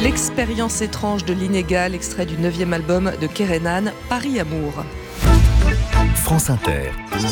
L'expérience étrange de l'inégal, extrait du 9e album de Kerenan, Paris Amour. France Inter.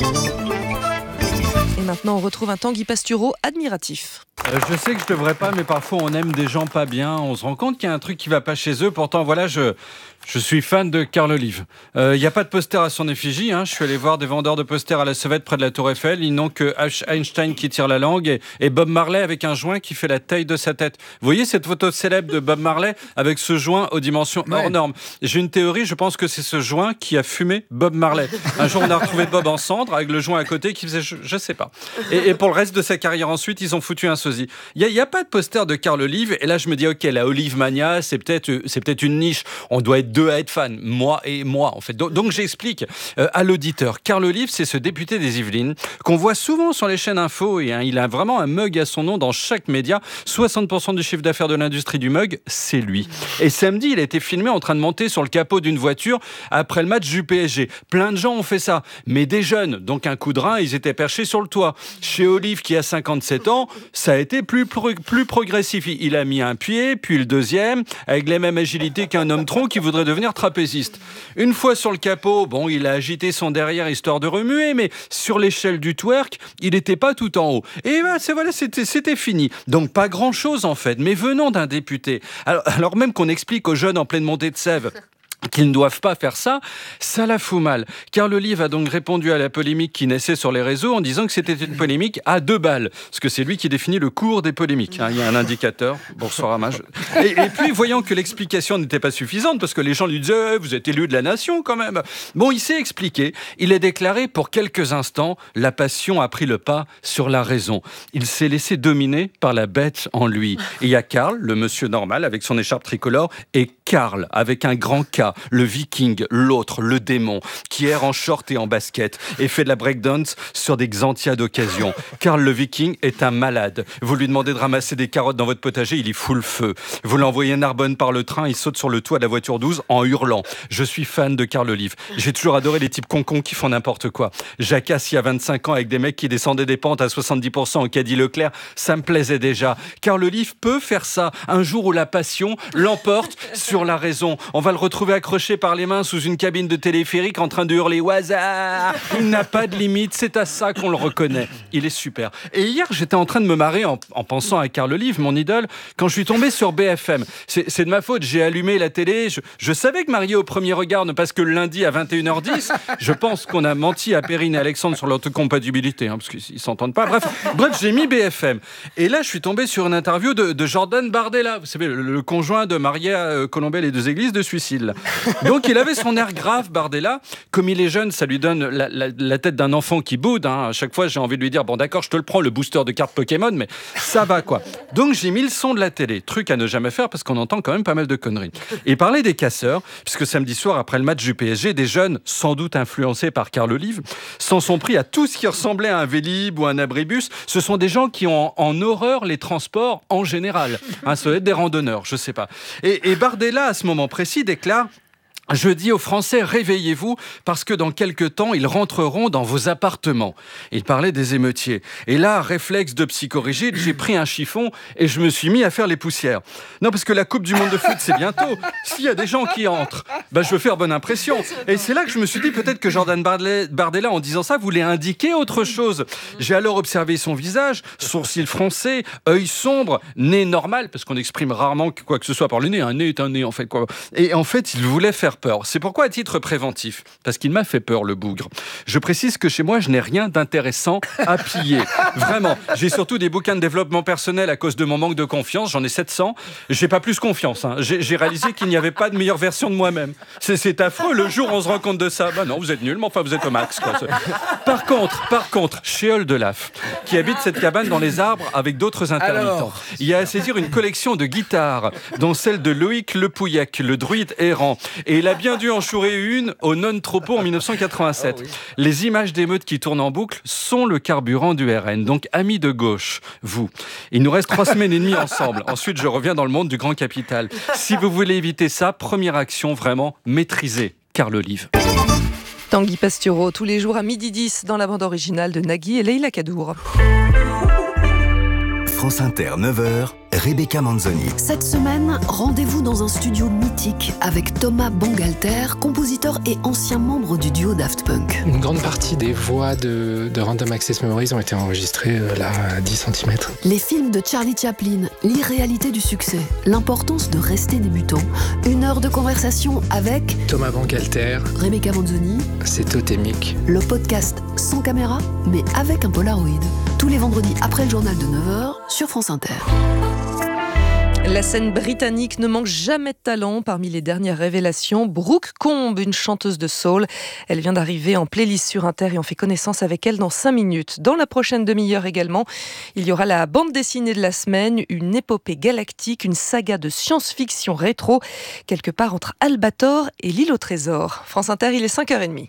Et maintenant, on retrouve un Tanguy Pastureau admiratif. Je sais que je devrais pas, mais parfois on aime des gens pas bien. On se rend compte qu'il y a un truc qui va pas chez eux. Pourtant, voilà, je suis fan de Carl Olive. Il n'y a pas de poster à son effigie. Je suis allé voir des vendeurs de posters à la Sauvette près de la Tour Eiffel. Ils n'ont que Einstein qui tire la langue et Bob Marley avec un joint qui fait la taille de sa tête. Vous voyez cette photo célèbre de Bob Marley avec ce joint aux dimensions hors normes. J'ai une théorie, je pense que c'est ce joint qui a fumé Bob Marley. Un jour, on a retrouvé Bob en cendre avec le joint à côté qui faisait je sais pas. Et pour le reste de sa carrière ensuite, ils ont foutu un sosie. Il y a pas de poster de Carl Olive et là je me dis ok, la Olive Mania, c'est peut-être une niche. On doit être deux à être fan, moi en fait. Donc j'explique à l'auditeur. Carl Olive, c'est ce député des Yvelines qu'on voit souvent sur les chaînes info et il a vraiment un mug à son nom dans chaque média. 60% du chiffre d'affaires de l'industrie du mug, c'est lui. Et samedi, il a été filmé en train de monter sur le capot d'une voiture après le match du PSG. Plein de gens ont fait ça, mais des jeunes, donc un coup de rein, ils étaient perchés sur le toit. Chez Olive, qui a 57 ans, ça a été plus progressif. Il a mis un pied, puis le deuxième, avec la même agilité qu'un homme tronc qui voudrait devenir trapéziste. Une fois sur le capot, il a agité son derrière histoire de remuer, mais sur l'échelle du twerk, il n'était pas tout en haut. Et c'était fini. Donc pas grand-chose en fait, mais venant d'un député. Alors même qu'on explique aux jeunes en pleine montée de sève qu'ils ne doivent pas faire ça, ça la fout mal. Carl Olive a donc répondu à la polémique qui naissait sur les réseaux en disant que c'était une polémique à 2 balles. Parce que c'est lui qui définit le cours des polémiques. Il y a un indicateur, Boursorama. Et puis, voyant que l'explication n'était pas suffisante, parce que les gens lui disaient vous êtes élu de la nation quand même. Il s'est expliqué. Il a déclaré pour quelques instants la passion a pris le pas sur la raison. Il s'est laissé dominer par la bête en lui. Et il y a Carl, le monsieur normal, avec son écharpe tricolore, et Carl, avec un grand K, le viking, l'autre, le démon, qui erre en short et en basket et fait de la breakdance sur des Xantia d'occasion. Carl le viking est un malade. Vous lui demandez de ramasser des carottes dans votre potager, il y fout le feu. Vous l'envoyez à Narbonne par le train, il saute sur le toit de la voiture 12 en hurlant. Je suis fan de Carl Olive. J'ai toujours adoré les types concons qui font n'importe quoi. Jacasse il y a 25 ans avec des mecs qui descendaient des pentes à 70% au Caddie Leclerc, ça me plaisait déjà. Carl Olive peut faire ça un jour où la passion l'emporte sur la raison. On va le retrouver accroché par les mains sous une cabine de téléphérique en train de hurler au hasard. Il n'a pas de limite, c'est à ça qu'on le reconnaît. Il est super. Et hier, j'étais en train de me marrer en pensant à Carl Olive, mon idole, quand je suis tombé sur BFM. C'est de ma faute, j'ai allumé la télé. Je savais que Marié au premier regard ne passe que le lundi à 21h10. Je pense qu'on a menti à Perrine et Alexandre sur leur compatibilité, parce qu'ils s'entendent pas. Bref, j'ai mis BFM. Et là, je suis tombé sur une interview de Jordan Bardella, vous savez, le conjoint de Maria Colombel et 2 églises de Suicide. Donc il avait son air grave, Bardella. Comme il est jeune, ça lui donne la tête d'un enfant qui boude. À chaque fois, j'ai envie de lui dire d'accord, je te le prends, le booster de cartes Pokémon, mais ça va quoi. Donc j'ai mis le son de la télé. Truc à ne jamais faire parce qu'on entend quand même pas mal de conneries. Et parler des casseurs, puisque samedi soir, après le match du PSG, des jeunes, sans doute influencés par Carl Olive, s'en sont pris à tout ce qui ressemblait à un Vélib ou un abribus. Ce sont des gens qui ont en horreur les transports en général. Ça doit être des randonneurs, je sais pas. Et Bardella, à ce moment précis, déclare: je dis aux Français, réveillez-vous, parce que dans quelques temps, ils rentreront dans vos appartements. Il parlait des émeutiers. Et là, réflexe de psychorigide, j'ai pris un chiffon et je me suis mis à faire les poussières. Non, parce que la Coupe du Monde de foot, c'est bientôt. S'il y a des gens qui entrent, je veux faire bonne impression. Et c'est là que je me suis dit, peut-être que Jordan Bardella, en disant ça, voulait indiquer autre chose. J'ai alors observé son visage, sourcils froncés, œil sombre, nez normal, parce qu'on exprime rarement quoi que ce soit par le nez. Un nez est un nez, en fait, quoi. Et en fait, il voulait faire peur. C'est pourquoi, à titre préventif, parce qu'il m'a fait peur, le bougre, je précise que chez moi, je n'ai rien d'intéressant à piller. Vraiment. J'ai surtout des bouquins de développement personnel à cause de mon manque de confiance. J'en ai 700. J'ai pas plus confiance. J'ai réalisé qu'il n'y avait pas de meilleure version de moi-même. C'est affreux. Le jour où on se rend compte de ça, non, vous êtes nul, mais enfin, vous êtes au max, quoi. Par contre, chez Oldelaf, qui habite cette cabane dans les arbres avec d'autres intermittents, il y a à saisir une collection de guitares, dont celle de Loïc Lepouillac, le druide errant. Et il a bien dû en chourer une au non-tropos en 1987. Oh oui. Les images d'émeutes qui tournent en boucle sont le carburant du RN. Donc, amis de gauche, vous, il nous reste 3 semaines et demie ensemble. Ensuite, je reviens dans le monde du grand capital. Si vous voulez éviter ça, première action, vraiment, maîtrisez Carl Olive. Tanguy Pastureau, tous les jours à 12h10 dans la bande originale de Nagui et Leïla Kadour. France Inter, 9h, Rebecca Manzoni. Cette semaine, rendez-vous dans un studio mythique avec Thomas Bangalter, compositeur et ancien membre du duo Daft Punk. Une grande partie des voix de Random Access Memories ont été enregistrées là à 10 cm. Les films de Charlie Chaplin, l'irréalité du succès, l'importance de rester débutant. 1 heure de conversation avec Thomas Bangalter, Rebecca Manzoni. C'est totémique. Le podcast sans caméra, mais avec un Polaroid. Tous les vendredis après le journal de 9h sur France Inter. La scène britannique ne manque jamais de talent. Parmi les dernières révélations, Brooke Combe, une chanteuse de soul. Elle vient d'arriver en playlist sur Inter et on fait connaissance avec elle dans 5 minutes. Dans la prochaine demi-heure également, il y aura la bande dessinée de la semaine, une épopée galactique, une saga de science-fiction rétro, quelque part entre Albator et l'île au trésor. France Inter, il est 5h30.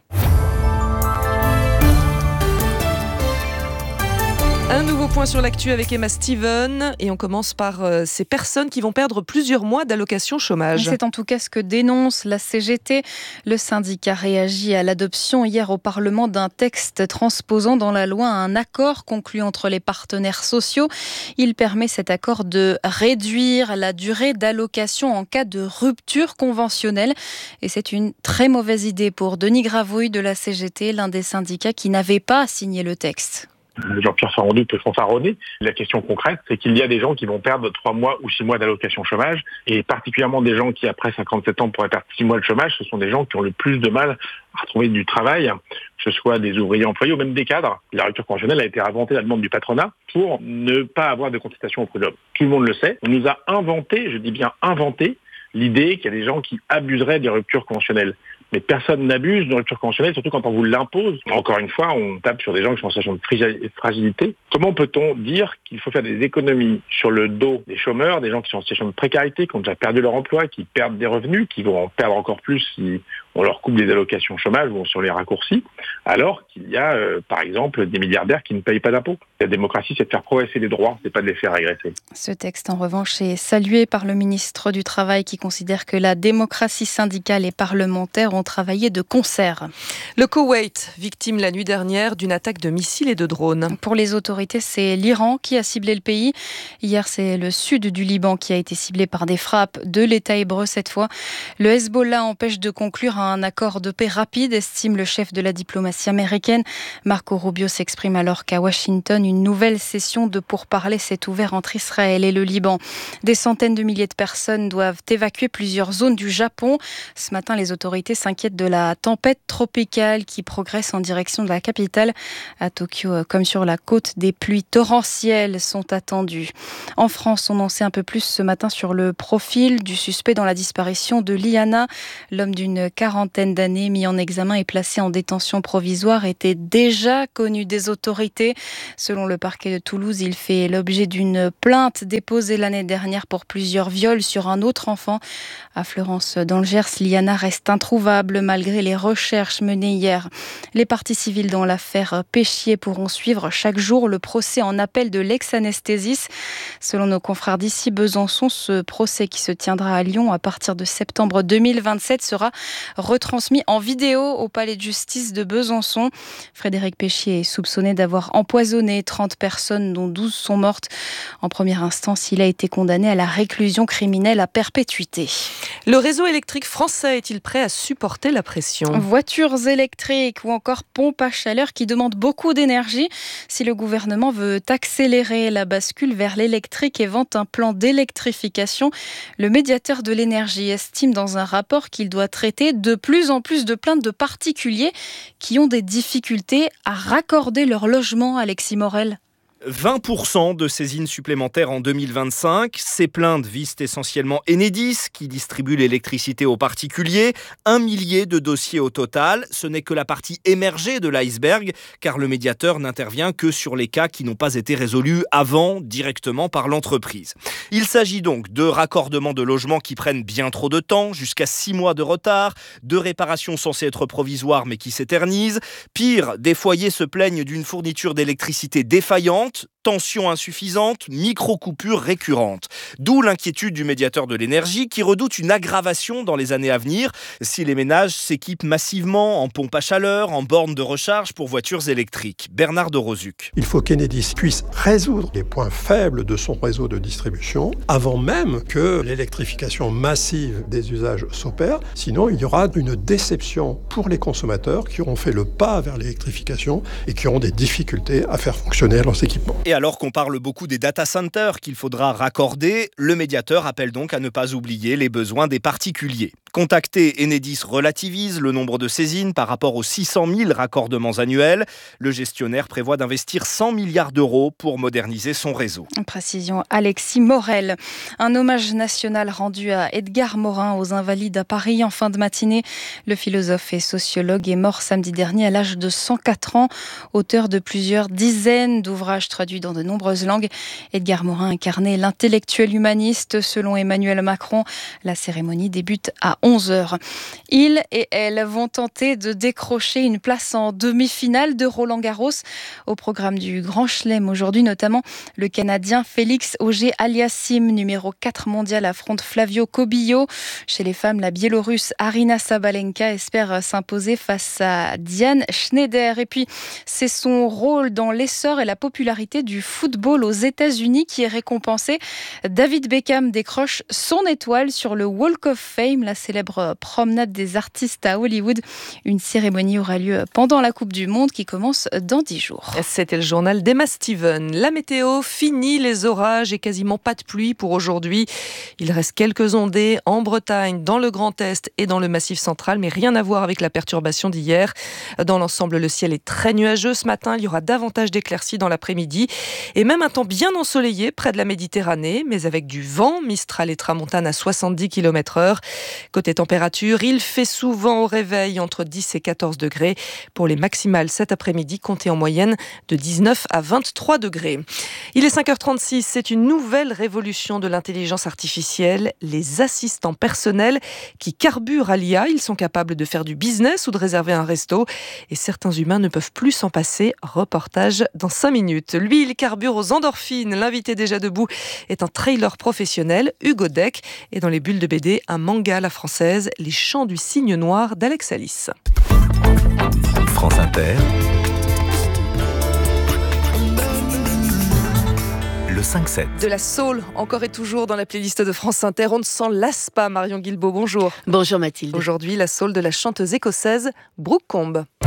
Un nouveau point sur l'actu avec Emma Steven et on commence par ces personnes qui vont perdre plusieurs mois d'allocation chômage. C'est en tout cas ce que dénonce la CGT. Le syndicat réagit à l'adoption hier au Parlement d'un texte transposant dans la loi un accord conclu entre les partenaires sociaux. Il permet cet accord de réduire la durée d'allocation en cas de rupture conventionnelle. Et c'est une très mauvaise idée pour Denis Gravouille de la CGT, l'un des syndicats qui n'avait pas signé le texte. Jean-Pierre Farandou peut fanfaronner. La question concrète, c'est qu'il y a des gens qui vont perdre 3 mois ou 6 mois d'allocation chômage, et particulièrement des gens qui, après 57 ans, pourraient perdre 6 mois de chômage. Ce sont des gens qui ont le plus de mal à retrouver du travail, que ce soit des ouvriers employés ou même des cadres. La rupture conventionnelle a été inventée à la demande du patronat pour ne pas avoir de contestation au prud'homme. Tout le monde le sait. On nous a inventé, je dis bien inventé, l'idée qu'il y a des gens qui abuseraient des ruptures conventionnelles. Mais personne n'abuse d'une rupture conventionnelle, surtout quand on vous l'impose. Encore une fois, on tape sur des gens qui sont en situation de fragilité. Comment peut-on dire qu'il faut faire des économies sur le dos des chômeurs, des gens qui sont en situation de précarité, qui ont déjà perdu leur emploi, qui perdent des revenus, qui vont en perdre encore plus si on leur coupe des allocations chômage ou sur les raccourcis, alors qu'il y a, par exemple, des milliardaires qui ne payent pas d'impôts. La démocratie, c'est de faire progresser les droits, c'est pas de les faire régresser. Ce texte, en revanche, est salué par le ministre du Travail qui considère que la démocratie syndicale et parlementaire ont travaillé de concert. Le Koweït, victime la nuit dernière d'une attaque de missiles et de drones. Pour les autorités, c'est l'Iran qui a ciblé le pays. Hier, c'est le sud du Liban qui a été ciblé par des frappes de l'État hébreu cette fois. Le Hezbollah empêche de conclure un accord de paix rapide, estime le chef de la diplomatie américaine. Marco Rubio s'exprime alors qu'à Washington, une nouvelle session de pourparlers s'est ouverte entre Israël et le Liban. Des centaines de milliers de personnes doivent évacuer plusieurs zones du Japon. Ce matin, les autorités s'inquiètent de la tempête tropicale qui progresse en direction de la capitale. À Tokyo, comme sur la côte, des pluies torrentielles sont attendues. En France, on en sait un peu plus ce matin sur le profil du suspect dans la disparition de Liana. L'homme d'une quarantaine d'années mis en examen et placé en détention provisoire était déjà connu des autorités. Selon le parquet de Toulouse, il fait l'objet d'une plainte déposée l'année dernière pour plusieurs viols sur un autre enfant. À Fleurance, dans le Gers, Liana reste introuvable malgré les recherches menées hier. Les parties civiles dans l'affaire Péchier pourront suivre chaque jour le procès en appel de l'ex-anesthésiste. Selon nos confrères d'ici Besançon, ce procès qui se tiendra à Lyon à partir de septembre 2027 sera retransmis en vidéo au palais de justice de Besançon. Frédéric Péchier est soupçonné d'avoir empoisonné 30 personnes dont 12 sont mortes. En première instance, il a été condamné à la réclusion criminelle à perpétuité. Le réseau électrique français est-il prêt à supporter la pression ? Voitures électriques ou encore pompes à chaleur qui demandent beaucoup d'énergie. Si le gouvernement veut accélérer la bascule vers l'électrique et vante un plan d'électrification, le médiateur de l'énergie estime dans un rapport qu'il doit traiter de plus en plus de plaintes de particuliers qui ont des difficultés à raccorder leur logement. Alexis Morel. 20% de saisines supplémentaires en 2025. Ces plaintes visent essentiellement Enedis, qui distribue l'électricité aux particuliers. 1 millier de dossiers au total. Ce n'est que la partie émergée de l'iceberg, car le médiateur n'intervient que sur les cas qui n'ont pas été résolus avant, directement par l'entreprise. Il s'agit donc de raccordements de logements qui prennent bien trop de temps, jusqu'à 6 mois de retard, de réparations censées être provisoires mais qui s'éternisent. Pire, des foyers se plaignent d'une fourniture d'électricité défaillante, fréquentes, tensions insuffisantes, micro-coupures récurrentes. D'où l'inquiétude du médiateur de l'énergie qui redoute une aggravation dans les années à venir si les ménages s'équipent massivement en pompes à chaleur, en bornes de recharge pour voitures électriques. Bernard de Rozuc. Il faut qu'Enedis puisse résoudre les points faibles de son réseau de distribution avant même que l'électrification massive des usages s'opère. Sinon, il y aura une déception pour les consommateurs qui auront fait le pas vers l'électrification et qui auront des difficultés à faire fonctionner leurs équipements. Et alors qu'on parle beaucoup des data centers qu'il faudra raccorder, le médiateur appelle donc à ne pas oublier les besoins des particuliers. Contacté, Enedis relativise le nombre de saisines par rapport aux 600 000 raccordements annuels. Le gestionnaire prévoit d'investir 100 milliards d'euros pour moderniser son réseau. Précision Alexis Morel. Un hommage national rendu à Edgar Morin aux Invalides à Paris en fin de matinée. Le philosophe et sociologue est mort samedi dernier à l'âge de 104 ans. Auteur de plusieurs dizaines d'ouvrages traduits dans de nombreuses langues, Edgar Morin incarnait l'intellectuel humaniste. Selon Emmanuel Macron, la cérémonie débute à 11h. Ils et elles vont tenter de décrocher une place en demi-finale de Roland-Garros. Au programme du Grand Chelem aujourd'hui, notamment le Canadien Félix Auger-Aliassime, numéro 4 mondial, affronte Flavio Cobillo. Chez les femmes, la Biélorusse Arina Sabalenka espère s'imposer face à Diane Schneider. Et puis, c'est son rôle dans l'essor et la popularité du football aux États-Unis qui est récompensé. David Beckham décroche son étoile sur le Walk of Fame, la célèbre promenade des artistes à Hollywood. Une cérémonie aura lieu pendant la Coupe du Monde qui commence dans 10 jours. C'était le journal d'Emma Steven. La météo, fini les orages et quasiment pas de pluie pour aujourd'hui. Il reste quelques ondées en Bretagne, dans le Grand Est et dans le Massif central, mais rien à voir avec la perturbation d'hier. Dans l'ensemble, le ciel est très nuageux ce matin. Il y aura davantage d'éclaircies dans l'après-midi et même un temps bien ensoleillé près de la Méditerranée, mais avec du vent, Mistral et Tramontane à 70 km/h. Côté température, il fait souvent au réveil entre 10 et 14 degrés. Pour les maximales cet après-midi, comptez en moyenne de 19 à 23 degrés. Il est 5h36, c'est une nouvelle révolution de l'intelligence artificielle. Les assistants personnels qui carburent à l'IA, ils sont capables de faire du business ou de réserver un resto. Et certains humains ne peuvent plus s'en passer. Reportage dans 5 minutes. Lui, il carbure aux endorphines. L'invité déjà debout est un trailer professionnel, Hugo Deck. Et dans les bulles de BD, un manga à la française, Les Chants du Cygne Noir d'Alex Alice. France Inter, le 5-7. De la soul, encore et toujours dans la playlist de France Inter. On ne s'en lasse pas, Marion Guilbault, bonjour. Bonjour Mathilde. Aujourd'hui, la soul de la chanteuse écossaise Brooke Combe.